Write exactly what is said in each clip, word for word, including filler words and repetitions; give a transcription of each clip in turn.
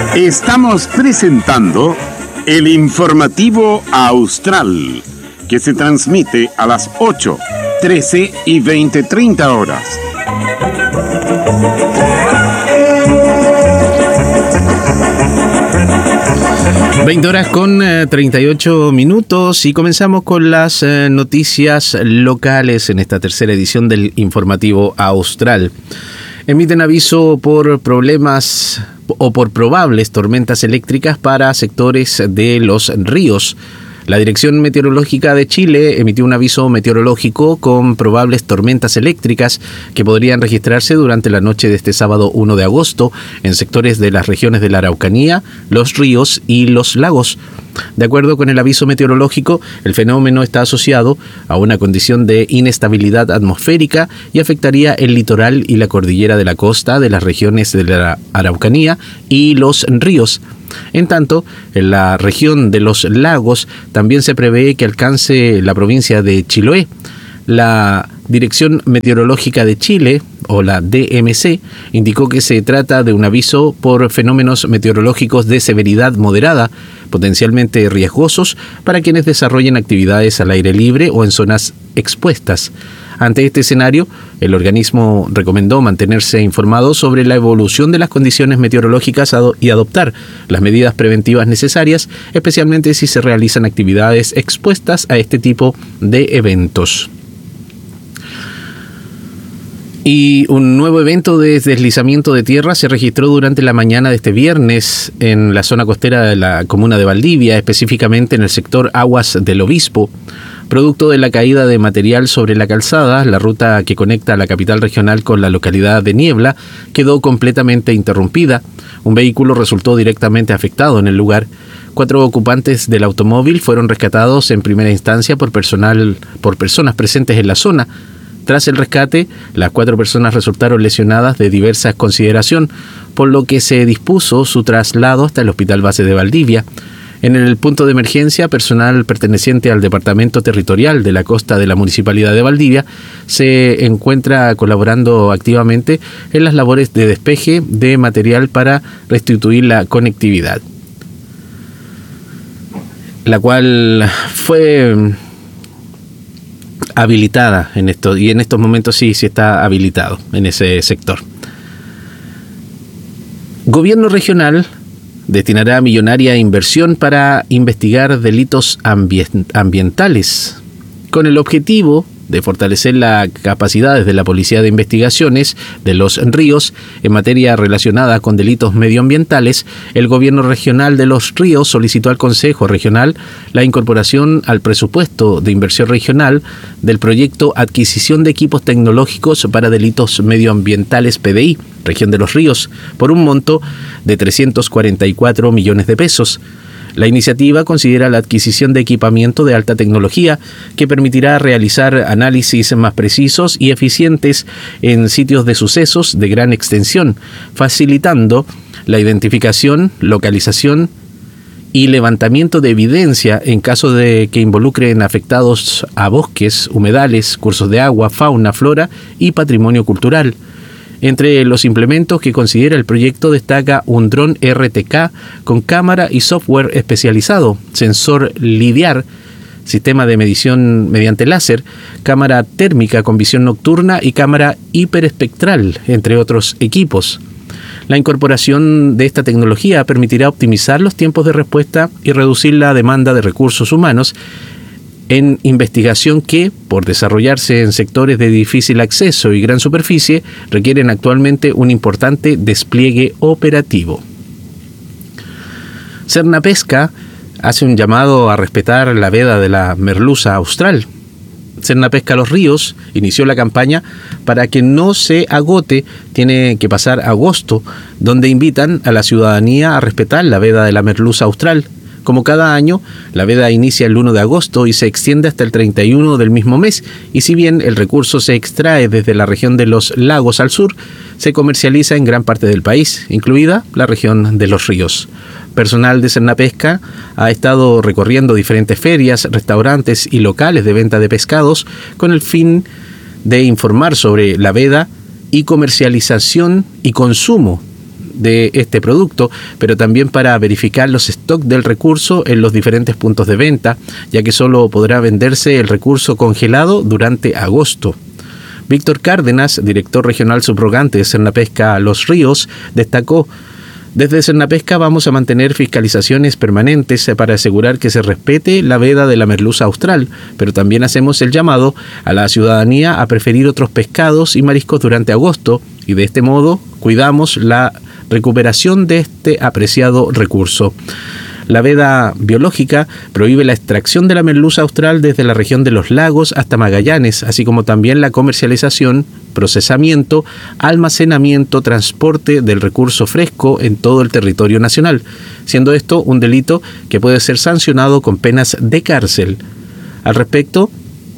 Estamos presentando el informativo Austral, que se transmite a las ocho, trece y veinte treinta horas. veinte horas con eh, treinta y ocho minutos y comenzamos con las eh, noticias locales en esta tercera edición del informativo Austral. Emiten aviso por problemas o por probables tormentas eléctricas para sectores de los ríos. La Dirección Meteorológica de Chile emitió un aviso meteorológico con probables tormentas eléctricas que podrían registrarse durante la noche de este sábado uno de agosto en sectores de las regiones de la Araucanía, los ríos y los lagos. De acuerdo con el aviso meteorológico, el fenómeno está asociado a una condición de inestabilidad atmosférica y afectaría el litoral y la cordillera de la costa de las regiones de la Araucanía y los ríos. En tanto, en la región de los lagos también se prevé que alcance la provincia de Chiloé. La Dirección Meteorológica de Chile, o la D M C, indicó que se trata de un aviso por fenómenos meteorológicos de severidad moderada, potencialmente riesgosos para quienes desarrollen actividades al aire libre o en zonas expuestas. Ante este escenario, el organismo recomendó mantenerse informado sobre la evolución de las condiciones meteorológicas y adoptar las medidas preventivas necesarias, especialmente si se realizan actividades expuestas a este tipo de eventos. Y un nuevo evento de deslizamiento de tierra se registró durante la mañana de este viernes en la zona costera de la comuna de Valdivia, específicamente en el sector Aguas del Obispo. Producto de la caída de material sobre la calzada, la ruta que conecta a la capital regional con la localidad de Niebla quedó completamente interrumpida. Un vehículo resultó directamente afectado en el lugar. Cuatro ocupantes del automóvil fueron rescatados en primera instancia por personal, por personas presentes en la zona. Tras el rescate, las cuatro personas resultaron lesionadas de diversa consideración, por lo que se dispuso su traslado hasta el Hospital Base de Valdivia. En el punto de emergencia, personal perteneciente al Departamento Territorial de la Costa de la Municipalidad de Valdivia se encuentra colaborando activamente en las labores de despeje de material para restituir la conectividad, la cual fue habilitada en esto, y en estos momentos sí, sí está habilitado en ese sector. Gobierno regional destinará millonaria inversión para investigar delitos ambient- ambientales, con el objetivo de fortalecer las capacidades de la Policía de Investigaciones de los Ríos en materia relacionada con delitos medioambientales. El Gobierno Regional de Los Ríos solicitó al Consejo Regional la incorporación al presupuesto de inversión regional del proyecto Adquisición de Equipos Tecnológicos para Delitos Medioambientales P D I, Región de los Ríos, por un monto de trescientos cuarenta y cuatro millones de pesos. La iniciativa considera la adquisición de equipamiento de alta tecnología que permitirá realizar análisis más precisos y eficientes en sitios de sucesos de gran extensión, facilitando la identificación, localización y levantamiento de evidencia en caso de que involucren afectados a bosques, humedales, cursos de agua, fauna, flora y patrimonio cultural. Entre los implementos que considera el proyecto destaca un dron R T K con cámara y software especializado, sensor LIDAR, sistema de medición mediante láser, cámara térmica con visión nocturna y cámara hiperespectral, entre otros equipos. La incorporación de esta tecnología permitirá optimizar los tiempos de respuesta y reducir la demanda de recursos humanos en investigación que, por desarrollarse en sectores de difícil acceso y gran superficie, requieren actualmente un importante despliegue operativo. Cernapesca hace un llamado a respetar la veda de la merluza austral. Cernapesca Los Ríos inició la campaña para que no se agote, tiene que pasar agosto, donde invitan a la ciudadanía a respetar la veda de la merluza austral. Como cada año, la veda inicia el uno de agosto y se extiende hasta el treinta y uno del mismo mes, y si bien el recurso se extrae desde la región de los lagos al sur, se comercializa en gran parte del país, incluida la región de los ríos. Personal de Cernapesca ha estado recorriendo diferentes ferias, restaurantes y locales de venta de pescados con el fin de informar sobre la veda y comercialización y consumo de este producto, pero también para verificar los stocks del recurso en los diferentes puntos de venta, ya que solo podrá venderse el recurso congelado durante agosto. Víctor Cárdenas, director regional subrogante de Cernapesca Los Ríos, destacó: desde Cernapesca vamos a mantener fiscalizaciones permanentes para asegurar que se respete la veda de la merluza austral, pero también hacemos el llamado a la ciudadanía a preferir otros pescados y mariscos durante agosto, y de este modo cuidamos la recuperación de este apreciado recurso. La veda biológica prohíbe la extracción de la merluza austral desde la región de los lagos hasta Magallanes, así como también la comercialización, procesamiento, almacenamiento, transporte del recurso fresco en todo el territorio nacional, siendo esto un delito que puede ser sancionado con penas de cárcel. Al respecto,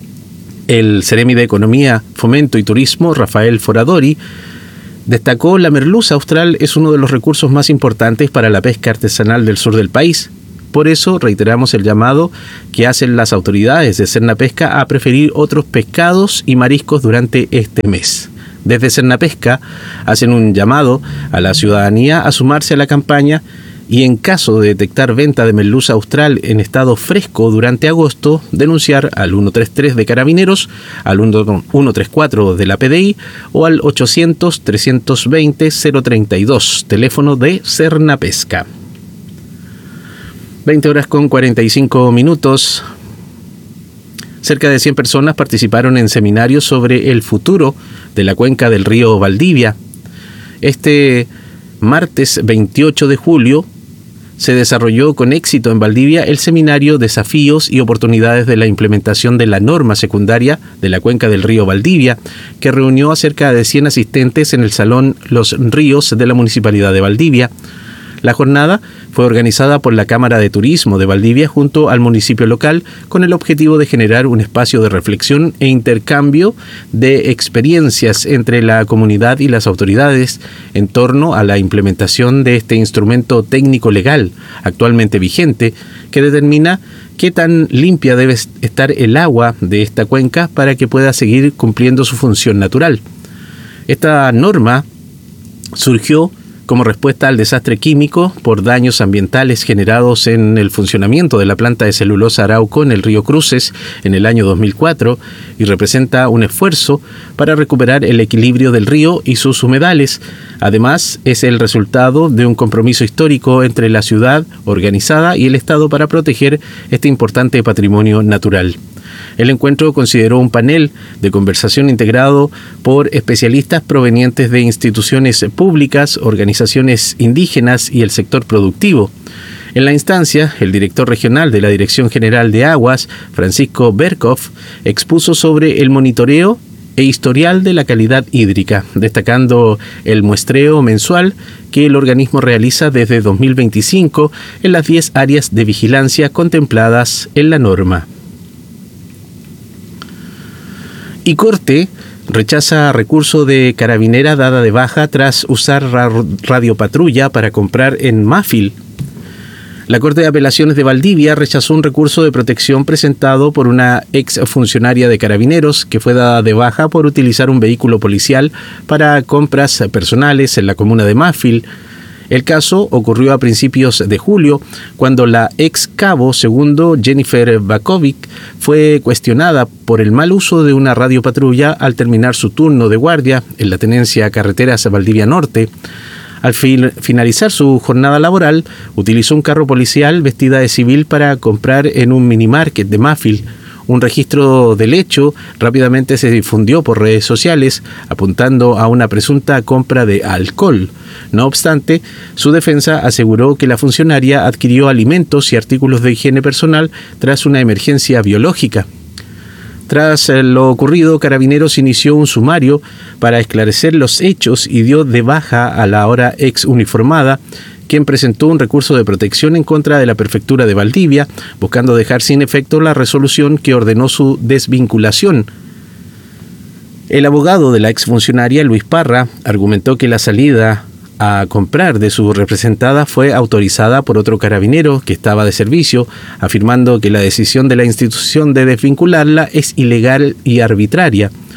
el Ceremi de Economía, Fomento y Turismo, Rafael Foradori, destacó: la merluza austral es uno de los recursos más importantes para la pesca artesanal del sur del país. Por eso reiteramos el llamado que hacen las autoridades de Cernapesca a preferir otros pescados y mariscos durante este mes. Desde Cernapesca hacen un llamado a la ciudadanía a sumarse a la campaña y, en caso de detectar venta de merluza austral en estado fresco durante agosto, denunciar al ciento treinta y tres de Carabineros, al ciento treinta y cuatro de la P D I o al ochocientos, trescientos veinte, cero treinta y dos, teléfono de Cernapesca. veinte horas con cuarenta y cinco minutos. Cerca de cien personas participaron en seminarios sobre el futuro de la cuenca del río Valdivia. Este martes veintiocho de julio se desarrolló con éxito en Valdivia el seminario Desafíos y Oportunidades de la Implementación de la Norma Secundaria de la Cuenca del Río Valdivia, que reunió a cerca de cien asistentes en el Salón Los Ríos de la Municipalidad de Valdivia. La jornada fue organizada por la Cámara de Turismo de Valdivia junto al municipio local, con el objetivo de generar un espacio de reflexión e intercambio de experiencias entre la comunidad y las autoridades en torno a la implementación de este instrumento técnico legal actualmente vigente, que determina qué tan limpia debe estar el agua de esta cuenca para que pueda seguir cumpliendo su función natural. Esta norma surgió como respuesta al desastre químico por daños ambientales generados en el funcionamiento de la planta de celulosa Arauco en el río Cruces en el año dos mil cuatro, y representa un esfuerzo para recuperar el equilibrio del río y sus humedales. Además, es el resultado de un compromiso histórico entre la ciudad organizada y el Estado para proteger este importante patrimonio natural. El encuentro consideró un panel de conversación integrado por especialistas provenientes de instituciones públicas, organizaciones indígenas y el sector productivo. En la instancia, el director regional de la Dirección General de Aguas, Francisco Berkhoff, expuso sobre el monitoreo e historial de la calidad hídrica, destacando el muestreo mensual que el organismo realiza desde dos mil veinticinco en las diez áreas de vigilancia contempladas en la norma. Y Corte rechaza recurso de carabinera dada de baja tras usar radiopatrulla para comprar en Mafil. La Corte de Apelaciones de Valdivia rechazó un recurso de protección presentado por una ex funcionaria de Carabineros que fue dada de baja por utilizar un vehículo policial para compras personales en la comuna de Mafil. El caso ocurrió a principios de julio, cuando la ex cabo segundo Jennifer Bakovic fue cuestionada por el mal uso de una radiopatrulla al terminar su turno de guardia en la tenencia Carreteras Valdivia Norte. Al fin, finalizar su jornada laboral, utilizó un carro policial vestida de civil para comprar en un minimarket de Mafil. Un registro del hecho rápidamente se difundió por redes sociales, apuntando a una presunta compra de alcohol. No obstante, su defensa aseguró que la funcionaria adquirió alimentos y artículos de higiene personal tras una emergencia biológica. Tras lo ocurrido, Carabineros inició un sumario para esclarecer los hechos y dio de baja a la ahora ex uniformada, quien presentó un recurso de protección en contra de la Prefectura de Valdivia, buscando dejar sin efecto la resolución que ordenó su desvinculación. El abogado de la exfuncionaria, Luis Parra, argumentó que la salida a comprar de su representada fue autorizada por otro carabinero que estaba de servicio, afirmando que la decisión de la institución de desvincularla es ilegal y arbitraria.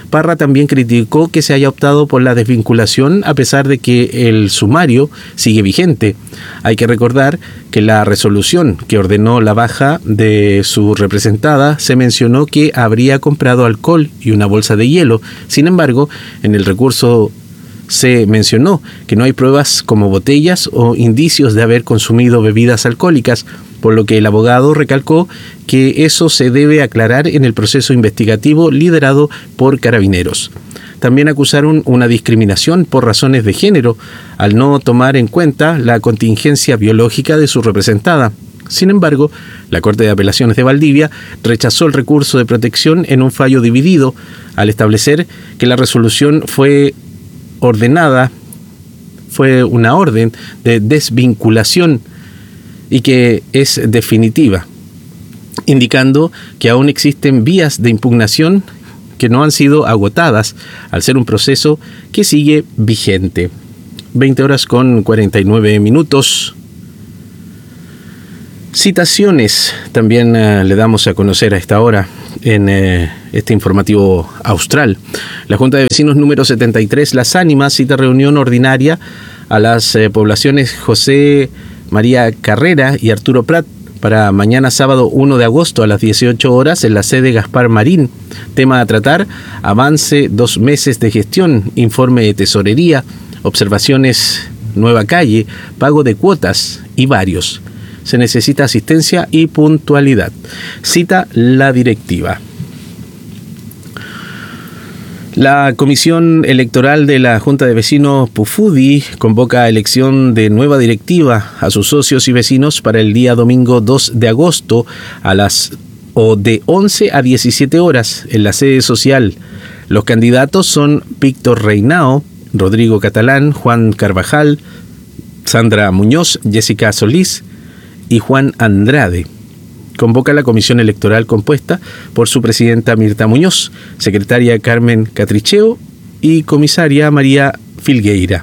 Parra también criticó que se haya optado por la desvinculación a pesar de que el sumario sigue vigente. Hay que recordar que la resolución que ordenó la baja de su representada se mencionó que habría comprado alcohol y una bolsa de hielo. Sin embargo, en el recurso se mencionó que no hay pruebas como botellas o indicios de haber consumido bebidas alcohólicas, por lo que el abogado recalcó que eso se debe aclarar en el proceso investigativo liderado por Carabineros. También acusaron una discriminación por razones de género al no tomar en cuenta la contingencia biológica de su representada. Sin embargo, la Corte de Apelaciones de Valdivia rechazó el recurso de protección en un fallo dividido al establecer que la resolución fue ordenada, fue una orden de desvinculación y que es definitiva, indicando que aún existen vías de impugnación que no han sido agotadas al ser un proceso que sigue vigente. veinte horas con cuarenta y nueve minutos. Citaciones también eh, le damos a conocer a esta hora en eh, este informativo austral. La Junta de Vecinos número setenta y tres Las Ánimas cita reunión ordinaria a las eh, poblaciones José María Carrera y Arturo Prat para mañana sábado uno de agosto a las dieciocho horas en la sede Gaspar Marín. Tema a tratar: avance dos meses de gestión, informe de tesorería, observaciones nueva calle, pago de cuotas y varios. Se necesita asistencia y puntualidad. Cita la directiva. La Comisión Electoral de la Junta de Vecinos Pufudi convoca a elección de nueva directiva a sus socios y vecinos para el día domingo dos de agosto a las o de once a diecisiete horas en la sede social. Los candidatos son Víctor Reinao, Rodrigo Catalán, Juan Carvajal, Sandra Muñoz, Jessica Solís y Juan Andrade. Convoca la comisión electoral compuesta por su presidenta Mirta Muñoz, secretaria Carmen Catricheo y comisaria María Filgueira.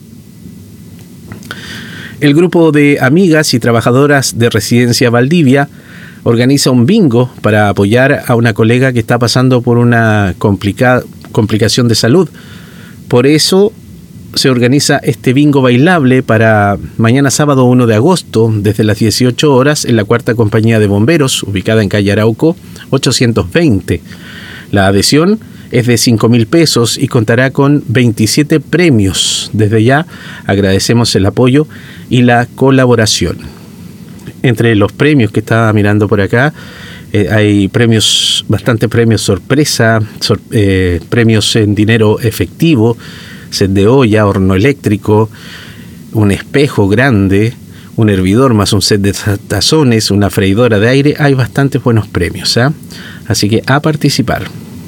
El grupo de amigas y trabajadoras de Residencia Valdivia organiza un bingo para apoyar a una colega que está pasando por una complicada complicación de salud. Por eso se organiza este bingo bailable para mañana sábado uno de agosto desde las dieciocho horas en la cuarta compañía de bomberos ubicada en calle Arauco ochocientos veinte. La adhesión es de cinco mil pesos y contará con veintisiete premios. Desde ya agradecemos el apoyo y la colaboración. Entre los premios que estaba mirando por acá eh, hay premios, bastante premios sorpresa, sor, eh, premios en dinero efectivo, set de olla, horno eléctrico, un espejo grande, un hervidor más un set de tazones, una freidora de aire. Hay bastantes buenos premios, ¿eh? Así que a participar.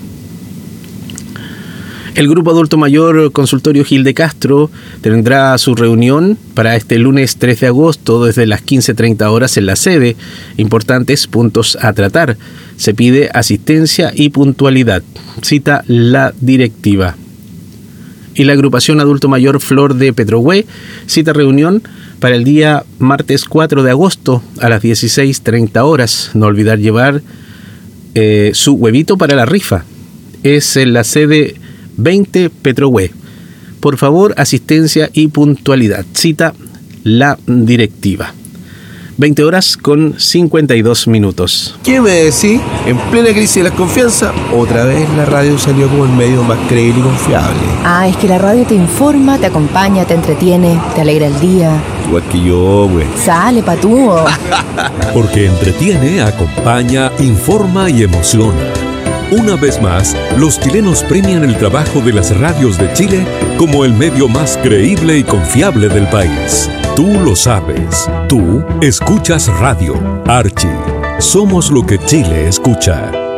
El Grupo Adulto Mayor Consultorio Gil de Castro tendrá su reunión para este lunes tres de agosto desde las quince treinta horas en la sede. Importantes puntos a tratar. Se pide asistencia y puntualidad. Cita la directiva. Y la agrupación Adulto Mayor Flor de Petrohue cita reunión para el día martes cuatro de agosto a las dieciséis treinta horas. No olvidar llevar eh, su huevito para la rifa. Es en la sede veinte Petrohue. Por favor, asistencia y puntualidad. Cita la directiva. veinte horas con cincuenta y dos minutos. ¿Qué me decís? En plena crisis de la confianza, otra vez la radio salió como el medio más creíble y confiable. Ah, es que la radio te informa, te acompaña, te entretiene, te alegra el día. Igual que yo, güey. Sale, patúo. Porque entretiene, acompaña, informa y emociona. Una vez más, los chilenos premian el trabajo de las radios de Chile como el medio más creíble y confiable del país. Tú lo sabes. Tú escuchas radio. Archie. Somos lo que Chile escucha.